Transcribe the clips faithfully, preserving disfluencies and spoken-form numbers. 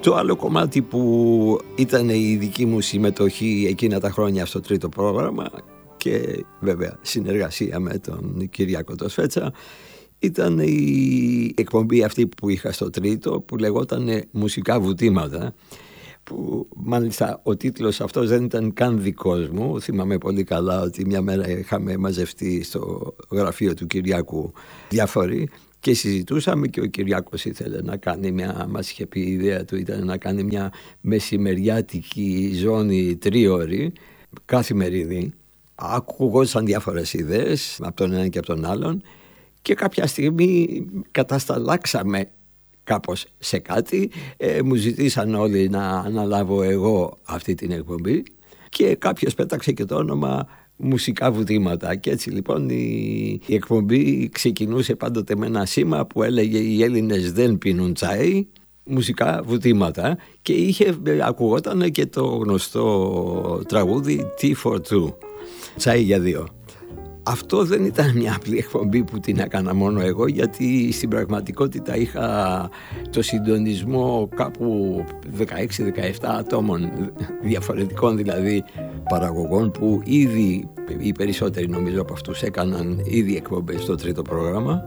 Το άλλο κομμάτι που ήταν η δική μου συμμετοχή εκείνα τα χρόνια στο τρίτο πρόγραμμα και βέβαια συνεργασία με τον Κυριάκο το Σφέτσα ήταν η εκπομπή αυτή που είχα στο τρίτο που λεγόταν Μουσικά Βουτήματα, που μάλιστα ο τίτλος αυτός δεν ήταν καν δικός μου. Θυμάμαι πολύ καλά ότι μια μέρα είχαμε μαζευτεί στο γραφείο του Κυριάκου διάφοροι και συζητούσαμε και ο Κυριάκος ήθελε να κάνει μια, μας είχε πει η ιδέα του ήταν να κάνει μια μεσημεριάτικη ζώνη τρίωρη καθημερινή. Ακουγόντουσαν διάφορες ιδέες από τον ένα και από τον άλλον και κάποια στιγμή κατασταλάξαμε κάπως σε κάτι, ε, μου ζητήσαν όλοι να αναλάβω εγώ αυτή την εκπομπή και κάποιος πέταξε και το όνομα Μουσικά Βουτήματα και έτσι λοιπόν η, η εκπομπή ξεκινούσε πάντοτε με ένα σήμα που έλεγε «Οι Έλληνες δεν πίνουν τσάι, μουσικά βουτήματα» και είχε, ακουγόταν και το γνωστό τραγούδι «Tea for two», τσάι για δύο. Αυτό δεν ήταν μια απλή εκπομπή που την έκανα μόνο εγώ, γιατί στην πραγματικότητα είχα το συντονισμό κάπου δεκαέξι δεκαεπτά ατόμων διαφορετικών δηλαδή παραγωγών που ήδη οι περισσότεροι νομίζω από αυτούς έκαναν ήδη εκπομπές στο τρίτο πρόγραμμα.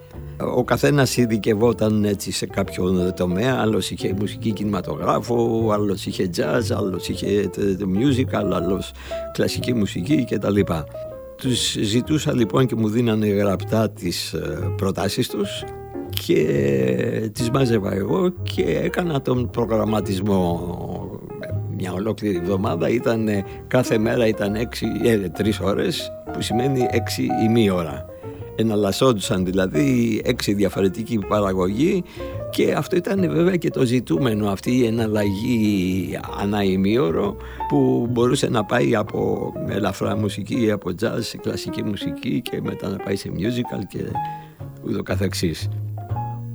Ο καθένας ειδικευόταν έτσι σε κάποιο τομέα, άλλος είχε μουσική κινηματογράφο, άλλος είχε jazz, άλλος είχε musical, άλλος κλασική μουσική κτλ. Τους ζητούσα λοιπόν και μου δίνανε γραπτά τις προτάσεις τους και τις μάζευα εγώ και έκανα τον προγραμματισμό. Μια ολόκληρη εβδομάδα ήταν, κάθε μέρα ήταν έξι, ε, τρεις ώρες, που σημαίνει έξι ημίωρα. Εναλλασσόντουσαν δηλαδή έξι διαφορετική παραγωγή και αυτό ήταν βέβαια και το ζητούμενο, αυτή η εναλλαγή ανά ημίωρο που μπορούσε να πάει από ελαφρά μουσική, από jazz, κλασική μουσική και μετά να πάει σε musical και ούτω καθεξής.